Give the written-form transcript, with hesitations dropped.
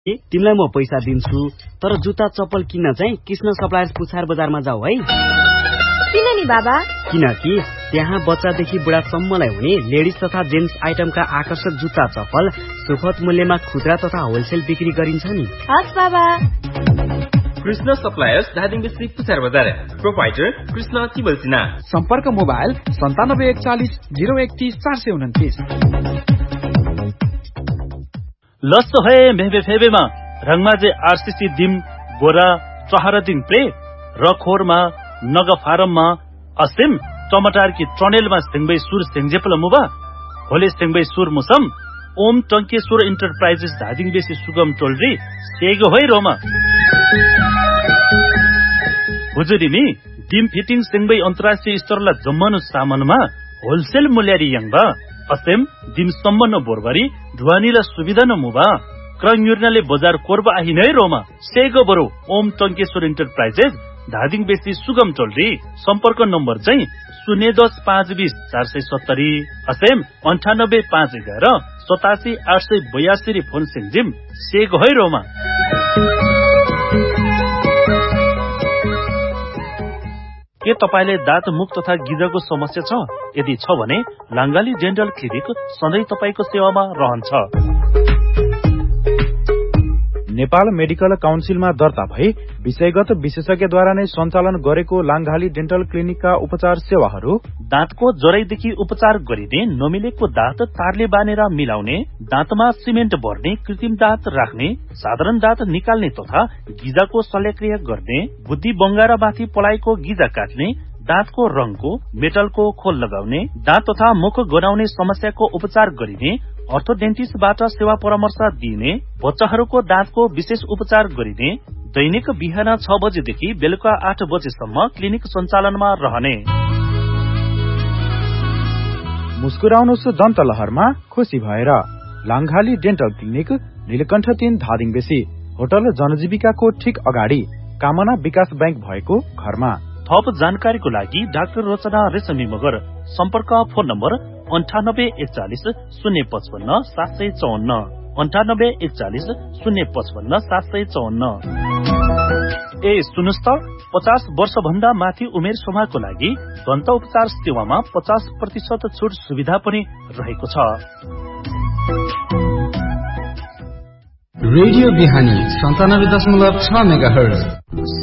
तिमीलाई म पैसा दिन्छु, तर जुत्ता चप्पल किन्न चाहिँ कृष्ण सप्लायर्स पुछार बजारमा जाऊ है। किन नि बाबा? किनकि त्यहाँ बच्चादेखि बुढासम्मलाई हुने लेडिज तथा जेन्ट्स आइटमका आकर्षक जुत्ता चप्पल सुपथ मूल्यमा खुद्रा तथा होलसेल बिक्री गरिन्छ नि। हस् बाबा। कृष्ण सप्लायर्स धादिङ बेसी पुछार बजार, प्रोपाइटर कृष्ण तिमल सिन्हा। सम्पर्क मोबाइल 9741 031 429। लस्सो है मेबे फेबेमा रङमाजे आरसीसी दिम बोरा चहरा दिन प्ले रखोरमा नग फारममा असिम टमाटर की ट्रनेलमा सिंगबै सुर सिंगजेपल मुबा होले सिंगबै सुर मुसम ओम टंकेश्वर एन्टरप्राइजेस धादिङ बेसी सुगम टोलरी सेगो है रोमा हुजुरिमी डिम फिटिङ सिंगबै अन्तर्राष्ट्रिय स्तरला जम्मनु सामानमा होलसेल मूल्यरी यङबा असेम दिम सम्बन्ध बोरबारी ढुवानीला सुविधा न मुबा क्रन्युर्नाले बजार कोरबा आहि नै रोमा सेगो बरो ओम टंकेश्वर एन्टरप्राइजेस धादिङ बेसी सुगम टोलरी सम्पर्क नम्बर चाहिँ 010 470 असेम 98 511 87 882 फोन सिंजिम सेगो है रोमा। के तपाईले दाँत मुख तथा गिजको समस्या छ? यदि छ भने लाङ्गाली डेन्टल क्लिनिक सधैँ तपाईको सेवामा रहन्छ। नेपाल मेडिकल काउन्सिलमा दर्ता भई विषयगत विशेषज्ञद्वारा नै सञ्चालन गरेको लाङ्गाली डेन्टल क्लिनिकका उपचार सेवाहरू दाँतको जराइदेखि उपचार गरिने, नमिलेको दाँत तारले बानेर मिलाउने, दाँतमा सिमेन्ट भर्ने, कृत्रिम दाँत राख्ने, साधारण दाँत निकाल्ने तथा गिजाको शल्यक्रिया गर्ने, बुद्धि बङ्गारामाथि पलाएको गिजा काट्ने, दाँतको रङको मेटलको खोल लगाउने, दाँत तथा मुख गनाउने समस्याको उपचार गरिने, अर्थोडेन्टिस्टबाट सेवा परामर्श दिइने, बच्चाहरूको दाँतको विशेष उपचार गरिने, दैनिक बिहान 6 बजेदेखि बेलुका 8 बजेसम्म क्लिनिक सञ्चालनमा रहने। मुस्कुराउनुस् दन्त लहरमा खुसी भएर लाङ्गाली डेन्टल क्लिनिक नीलकण्ठ 3 धादिङ बेसी होटल जनजीविकाको ठीक अगाडि कामना विकास बैंक भएको घरमा। थप जानकारीको लागि डाक्टर रचना रेशमी मगर सम्पर्क फोन नम्बर 9841 055 754 9841 055 754। ए सुनुस् त 50 वर्ष भन्दा माथि उमेर समूहको लागि दन्त उपचार सेवामा 50% छुट सुविधा पनि रहेको छ। रेडियो बिहानी 97.6 मेगाहर्ज